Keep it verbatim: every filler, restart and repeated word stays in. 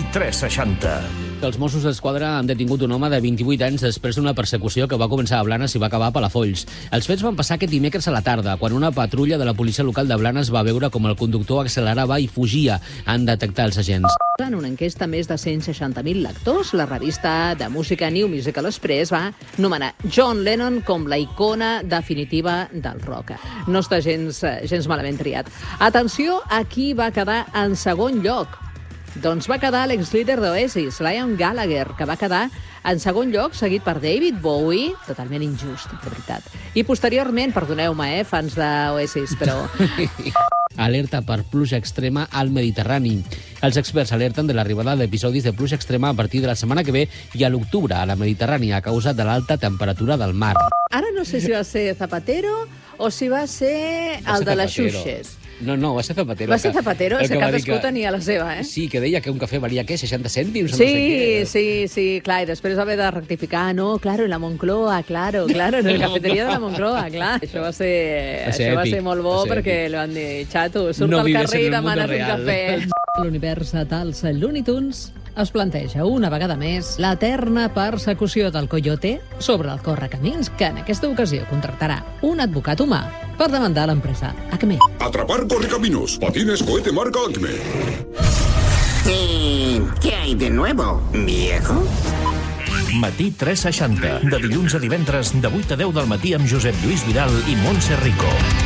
tres seixanta. Els Mossos d'Esquadra han detingut un home de vint-i-vuit anys després d'una persecució que va començar a Blanes i va acabar a Palafolls. Els fets van passar aquest dimecres a la tarda, quan una patrulla de la policia local de Blanes va veure com el conductor accelerava i fugia. Han detectat els agents. En una enquesta a més de cent seixanta mil lectors, la revista de música New Musical Express va nomenar John Lennon com la icona definitiva del rock. No està gens, gens malament triat. Atenció a qui va quedar en segon lloc. Doncs va quedar l'ex-líder d'Oasis, Liam Gallagher, que va quedar en segon lloc, seguit per David Bowie, totalment injust, de veritat. I posteriorment, perdoneu-me, eh, fans d'Oasis, però... Alerta per pluja extrema al Mediterrani. Els experts alerten de l'arribada d'episodis de pluja extrema a partir de la setmana que ve i a l'octubre a la Mediterrània a causa de l'alta temperatura del mar. Ara no sé si va ser Zapatero o si va ser el de les Xuxes. No, no, va ser Zapatero. Va ser Zapatero, és que cadascú que... tenia la seva, eh? Sí, que deia que un cafè valia, què, seixanta cèntims? Sí, no sé què. sí, sí, clar, i després va haver de rectificar, no, claro, en la Moncloa, claro, claro, en la cafeteria de la Moncloa, clar. Això va ser, va ser això va èpic, ser molt bo va ser perquè èpic. li van dir, xato, surt No al vives carrer en i el demana't mundo un real. cafè. L'univers dels Looney Tunes es planteja una vegada més l'eterna persecució del Coyote sobre el correcamins, que en aquesta ocasió contractarà un advocat humà per demandar l'empresa Acme. Atrapar correcaminos. Patines cohete marca Acme. ¿Y qué hay de nuevo, viejo? Matí tres seixanta. De dilluns a divendres, de vuit a deu del matí amb Josep Lluís Vidal i Montse Rico.